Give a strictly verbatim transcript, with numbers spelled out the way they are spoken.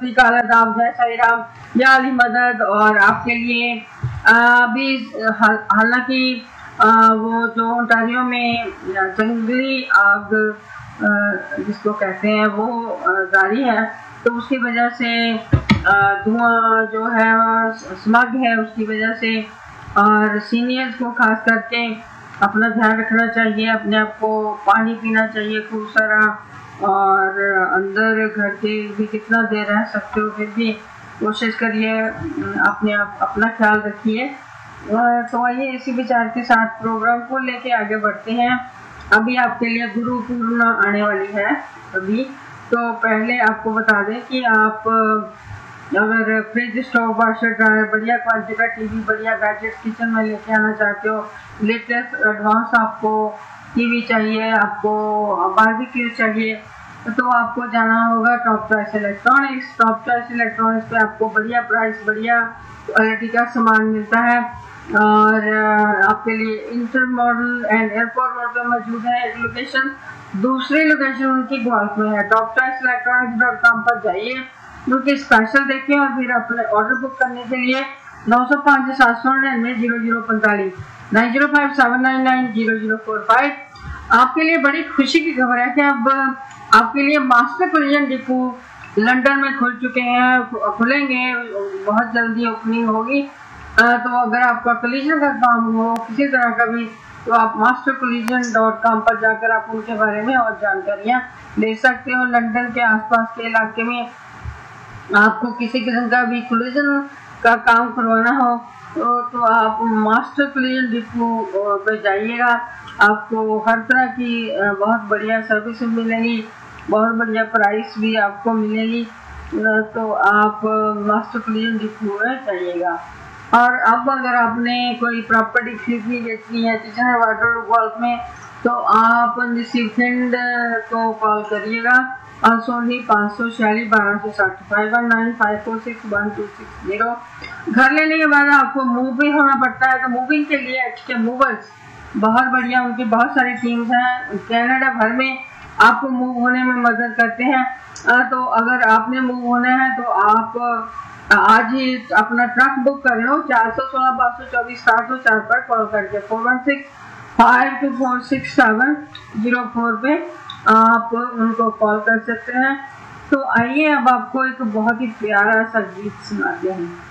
सत श्री अकाल, आदाब, जय साई राम, या अली मदद। और आपके लिए अभी हालांकि वो जो ओंटारियो में जंगली आग जिसको कहते हैं वो जारी है, तो उसकी वजह से धुआं जो है स्मग है उसकी वजह से, और सीनियर्स को खास करके अपना ध्यान रखना चाहिए, अपने आप को पानी पीना चाहिए खूब सारा, और अंदर घर के भी कितना देर रह सकते हो फिर भी कोशिश करिए, अपने आप अपना ख्याल रखिए। तो आइए इसी विचार के साथ प्रोग्राम को लेके आगे बढ़ते हैं। अभी आपके लिए गुरु पूर्णिमा आने वाली है अभी, तो पहले आपको बता दें कि आप अगर फ्रिज, स्टोव, वाशर, ड्रायर, बढ़िया क्वालिटी का टीवी, बढ़िया गैजेट किचन में लेके आना चाहते हो, लेटेस्ट एडवांस आपको टीवी चाहिए, आपको बारबेक्यू चाहिए, तो आपको जाना होगा top choice electronics. Top choice electronics पे आपको बढ़िया प्राइस, बढ़िया क्वालिटी का सामान मिलता है, और आपके लिए inter model and airport road पे मौजूद है एक लोकेशन। दूसरी लोकेशन उनकी ग्वाल्फ में है। Top choice electronics dot com पर जाइए, उनके स्पेशल देखें और फिर अपने ऑर्डर बुक करने के लिए नौ सौ पाँच सात सौ निन्यानवे जीरो जीरो पैंतालीस nine zero five seven nine nine zero zero four five. आपके लिए बड़ी खुशी की खबर है कि अब आपके लिए मास्टर कोलिजन डिपो लंदन में खुल चुके हैं, खुलेंगे बहुत जल्दी, ओपनिंग होगी। तो अगर आपका कोलिजन का काम हो किसी तरह का भी, तो आप मास्टर कोलिजन डॉट कॉम पर जाकर आप उनके बारे में और जानकारियाँ ले सकते हो। लंदन के आसपास के इलाके में आपको किसी किस्म का भी कोलिजन का काम करवाना हो तो, तो आप मास्टर कोलिजन डिपो पे जाइएगा, आपको हर तरह की बहुत बढ़िया सर्विस मिलेगी, बहुत बढ़िया प्राइस भी आपको मिलेगी। तो आप मास्टर कोलिजन डिपो में जाइएगा। और अब अगर आपने कोई प्रॉपर्टी खरीदनी बेचनी है किचन वाटर गोल्फ में, तो आप निशिफिंड को कॉल करिएगा और सोनी पाँच सौ छियालीस बारह सौ साठ five one nine five four six one two six zero. घर लेने के बाद आपको मूव भी होना पड़ता है, तो मूविंग के लिए एच के मूवर्स बहुत बढ़िया, उनकी बहुत सारी टीम्स हैं, कनाडा भर में आपको मूव होने में मदद करते हैं। तो अगर आपने मूव होना है तो आप आज ही अपना ट्रक बुक कर लो चार सौ सोलह पाँच सौ चौबीस सात सौ चार पर कॉल करके four one six five to four six seven zero four पे आप उनको कॉल कर सकते हैं। तो आइए अब आपको एक बहुत ही प्यारा सा गीत सुनाते हैं।